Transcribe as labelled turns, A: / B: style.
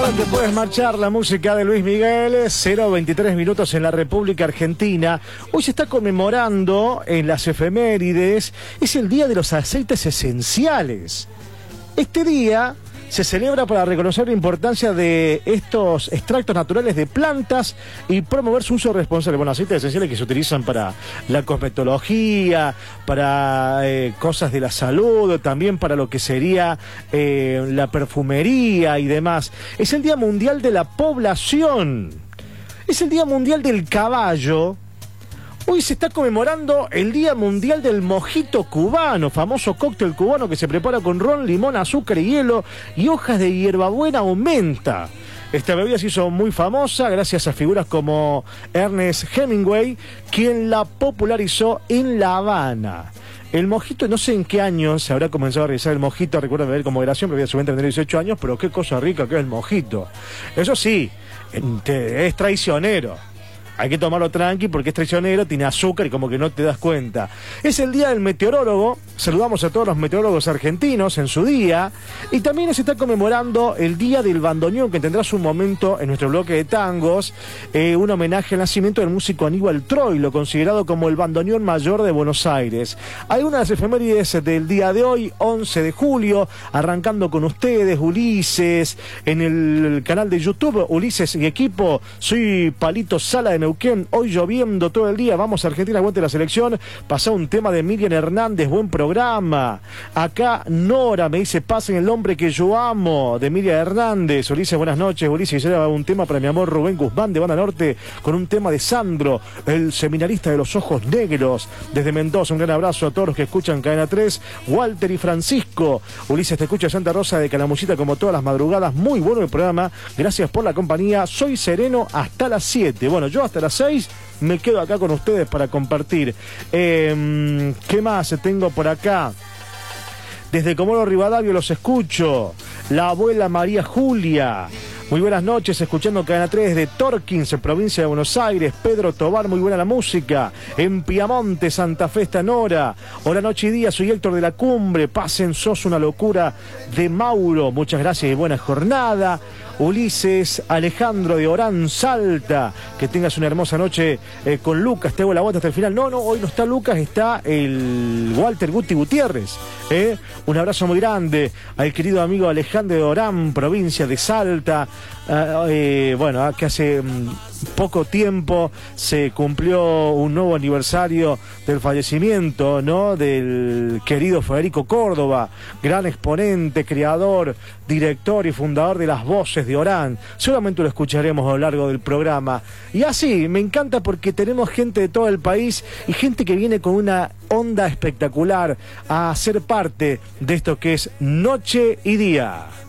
A: Ahora te puedes marchar la música de Luis Miguel, 0:23 minutos en la República Argentina. Hoy se está conmemorando en las efemérides, es el Día de los Aceites Esenciales. Este día se celebra para reconocer la importancia de estos extractos naturales de plantas y promover su uso responsable. Bueno, aceites esenciales que se utilizan para la cosmetología, para cosas de la salud, también para lo que sería la perfumería y demás. Es el Día Mundial de la Población. Es el Día Mundial del Caballo. Hoy se está conmemorando el Día Mundial del Mojito Cubano, famoso cóctel cubano que se prepara con ron, limón, azúcar y hielo y hojas de hierbabuena o menta. Esta bebida se hizo muy famosa gracias a figuras como Ernest Hemingway, quien la popularizó en La Habana. El mojito, no sé en qué año se habrá comenzado a realizar el mojito, recuerdo beber como moderación, pero voy a subir a tener 18 años, pero qué cosa rica que es el mojito. Eso sí, es traicionero. Hay que tomarlo tranqui porque es traicionero, tiene azúcar y como que no te das cuenta. Es el Día del Meteorólogo. Saludamos a todos los meteorólogos argentinos en su día. Y también se está conmemorando el Día del Bandoneón, que tendrá su momento en nuestro bloque de tangos. Un homenaje al nacimiento del músico Aníbal Troilo, considerado como el bandoneón mayor de Buenos Aires. Algunas de las efemérides del día de hoy, 11 de julio, arrancando con ustedes, Ulises, en el canal de YouTube, Ulises y equipo. Soy Palito Sala de Neuquén, hoy lloviendo todo el día, vamos a Argentina, aguante la selección. Pasó un tema de Miriam Hernández, buen programa. Acá Nora me dice, pasen el hombre que yo amo, de Miriam Hernández. Ulises, buenas noches. Ulises, yo lleva un tema para mi amor Rubén Guzmán de Banda Norte, con un tema de Sandro, el seminarista de los ojos negros, desde Mendoza. Un gran abrazo a todos los que escuchan Cadena 3, Walter y Francisco. Ulises, te escucha Santa Rosa de Calamuchita como todas las madrugadas, muy bueno el programa, gracias por la compañía. Soy sereno hasta las 7, bueno, yo hasta las 6 me quedo acá con ustedes para compartir. ¿Qué más tengo por acá? Desde Comodoro Rivadavia los escucho. La abuela María Julia. Muy buenas noches, escuchando Cadena 3 de Torkins, en provincia de Buenos Aires. Pedro Tobar, muy buena la música. En Piamonte, Santa Fe, está Nora. Hola, noche y día, soy Héctor de la Cumbre. Pasen, sos una locura, de Mauro. Muchas gracias y buena jornada. Ulises, Alejandro de Orán, Salta. Que tengas una hermosa noche con Lucas. Te hago la vuelta hasta el final. No, hoy no está Lucas, está el Walter Guti Gutiérrez. Un abrazo muy grande al querido amigo Alejandro de Orán, provincia de Salta. Bueno, que hace poco tiempo se cumplió un nuevo aniversario del fallecimiento, ¿no?, del querido Federico Córdoba, gran exponente, creador, director y fundador de Las Voces de Orán. Seguramente lo escucharemos a lo largo del programa. Y así, me encanta porque tenemos gente de todo el país y gente que viene con una onda espectacular a ser parte de esto que es Noche y Día.